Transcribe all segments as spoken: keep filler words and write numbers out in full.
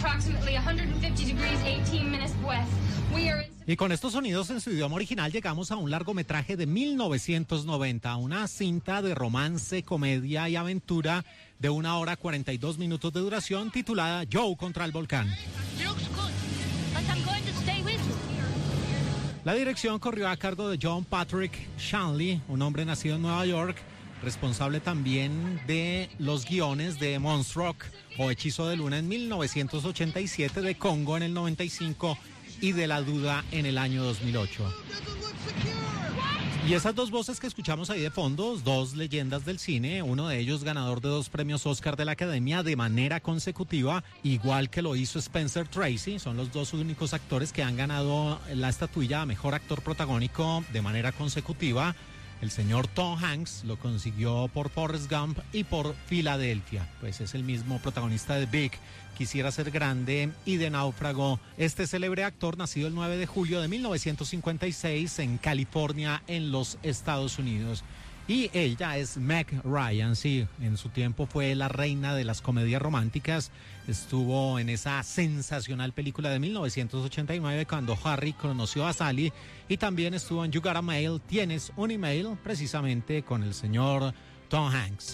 approximately one hundred fifty degrees, eighteen minutes west. We are in... Y con estos sonidos en su idioma original llegamos a un largometraje de mil novecientos noventa, una cinta de romance, comedia y aventura de una hora cuarenta y dos minutos de duración titulada Joe contra el volcán. La dirección corrió a cargo de John Patrick Shanley, un hombre nacido en Nueva York, responsable también de los guiones de Moonstruck o Hechizo de Luna en mil novecientos ochenta y siete, de Congo en el noventa y cinco y de La Duda en el año dos mil ocho. Y esas dos voces que escuchamos ahí de fondo, dos leyendas del cine, uno de ellos ganador de dos premios Oscar de la Academia de manera consecutiva, igual que lo hizo Spencer Tracy, son los dos únicos actores que han ganado la estatuilla a Mejor Actor Protagónico de manera consecutiva. El señor Tom Hanks lo consiguió por Forrest Gump y por Filadelfia, pues es el mismo protagonista de Big, Quisiera ser grande y de Náufrago. Este célebre actor, nacido el nueve de julio de mil novecientos cincuenta y seis en California, en los Estados Unidos. Y ella es Meg Ryan, sí, en su tiempo fue la reina de las comedias románticas. Estuvo en esa sensacional película de mil novecientos ochenta y nueve cuando Harry conoció a Sally, y también estuvo en You Got a Mail, Tienes un Email, precisamente con el señor Tom Hanks.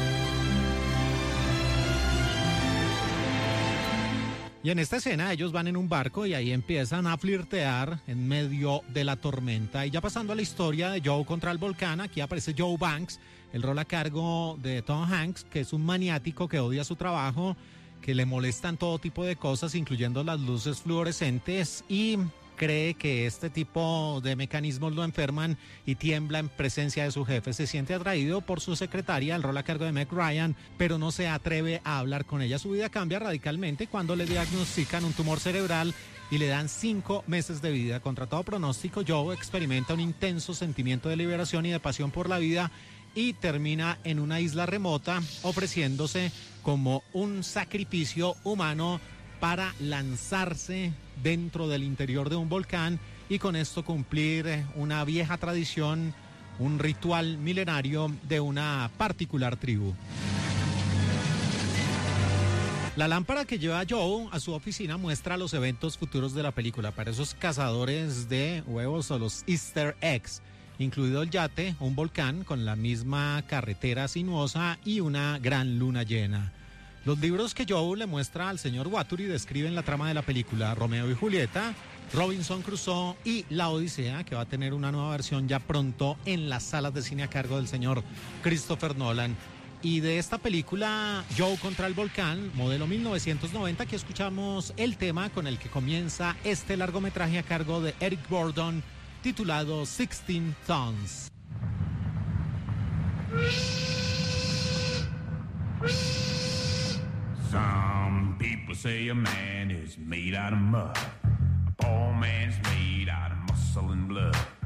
Y en esta escena ellos van en un barco y ahí empiezan a flirtear en medio de la tormenta. Y ya pasando a la historia de Joe contra el volcán, aquí aparece Joe Banks, el rol a cargo de Tom Hanks, que es un maniático que odia su trabajo, que le molestan todo tipo de cosas, incluyendo las luces fluorescentes, y cree que este tipo de mecanismos lo enferman y tiembla en presencia de su jefe. Se siente atraído por su secretaria, el rol a cargo de Meg Ryan, pero no se atreve a hablar con ella. Su vida cambia radicalmente cuando le diagnostican un tumor cerebral y le dan cinco meses de vida. Contra todo pronóstico, Joe experimenta un intenso sentimiento de liberación y de pasión por la vida y termina en una isla remota ofreciéndose como un sacrificio humano para lanzarse dentro del interior de un volcán y con esto cumplir una vieja tradición, un ritual milenario de una particular tribu. La lámpara que lleva Joe a su oficina muestra los eventos futuros de la película para esos cazadores de huevos o los Easter eggs, incluido el yate, un volcán con la misma carretera sinuosa y una gran luna llena. Los libros que Joe le muestra al señor Wattery describen la trama de la película: Romeo y Julieta, Robinson Crusoe y La Odisea, que va a tener una nueva versión ya pronto en las salas de cine a cargo del señor Christopher Nolan. Y de esta película, Joe contra el volcán, modelo mil novecientos noventa, aquí escuchamos el tema con el que comienza este largometraje a cargo de Eric Burdon, titulado sixteen Tons. Some people say a man is made out of mud. A poor man's made out of muscle and blood.